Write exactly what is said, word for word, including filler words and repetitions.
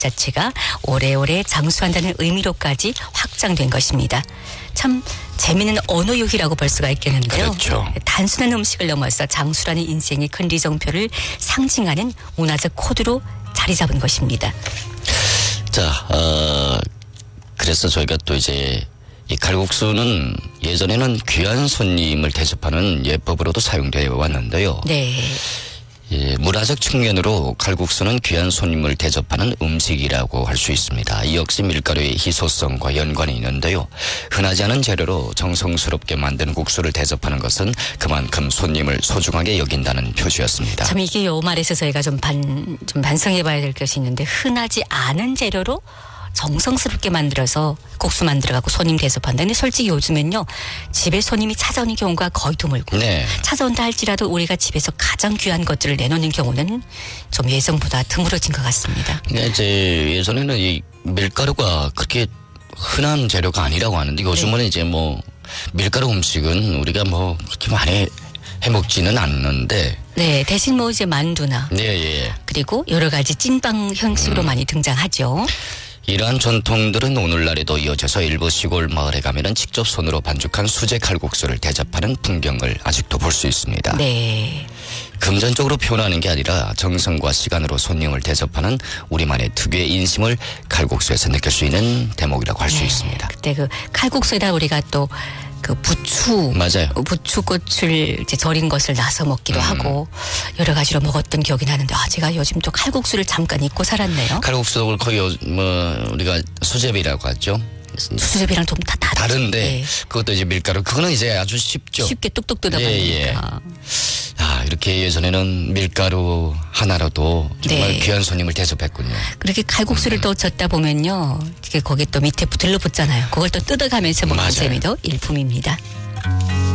자체가 오래오래 장수한다는 의미로까지 확장된 것입니다. 참 재미있는 언어 유희라고 볼 수가 있겠는데요. 그렇죠. 단순한 음식을 넘어서 장수라는 인생의 큰 리정표를 상징하는 문화적 코드로 자리 잡은 것입니다. 자, 어, 그래서 저희가 또 이제 이 칼국수는 예전에는 귀한 손님을 대접하는 예법으로도 사용되어 왔는데요. 네. 예, 문화적 측면으로 칼국수는 귀한 손님을 대접하는 음식이라고 할 수 있습니다. 이 역시 밀가루의 희소성과 연관이 있는데요. 흔하지 않은 재료로 정성스럽게 만든 국수를 대접하는 것은 그만큼 손님을 소중하게 여긴다는 표시였습니다. 참 이게 요 말에서 저희가 좀 반, 좀 반성해 봐야 될 것이 있는데, 흔하지 않은 재료로 정성스럽게 만들어서 국수 만들어갖고 손님 대접한다. 근데 솔직히 요즘엔요, 집에 손님이 찾아오는 경우가 거의 드물고, 네. 찾아온다 할지라도 우리가 집에서 가장 귀한 것들을 내놓는 경우는 좀 예전보다 드물어진 것 같습니다. 네, 이제 예전에는 이 밀가루가 그렇게 흔한 재료가 아니라고 하는데 요즘은 네. 이제 뭐 밀가루 음식은 우리가 뭐 그렇게 많이 해먹지는 않는데. 네, 대신 뭐 이제 만두나. 네, 예. 그리고 여러 가지 찐빵 형식으로 음. 많이 등장하죠. 이러한 전통들은 오늘날에도 이어져서 일부 시골 마을에 가면은 직접 손으로 반죽한 수제 칼국수를 대접하는 풍경을 아직도 볼 수 있습니다. 네. 금전적으로 표현하는 게 아니라 정성과 시간으로 손님을 대접하는 우리만의 특유의 인심을 칼국수에서 느낄 수 있는 대목이라고 할 수 네. 있습니다. 그때 그 칼국수에다 우리가 또 그 부추, 맞아요. 부추꽃을 이제 절인 것을 나서 먹기도 음. 하고 여러 가지로 먹었던 기억이 나는데, 아, 제가 요즘 또 칼국수를 잠깐 잊고 살았네요. 칼국수도 거의 요, 뭐 우리가 수제비라고 하죠. 수제비랑 좀 다 다르죠. 다른데 네. 그것도 이제 밀가루, 그거는 이제 아주 쉽죠. 쉽게 뚝뚝 뜯어버리니까. 예, 예. 아, 이렇게 예전에는 밀가루 하나로도 정말 네. 귀한 손님을 대접했군요. 그렇게 칼국수를 음. 또 젓다 보면요, 거기 또 밑에 들러붙잖아요. 그걸 또 뜯어가면서 먹는 맞아요. 재미도 일품입니다.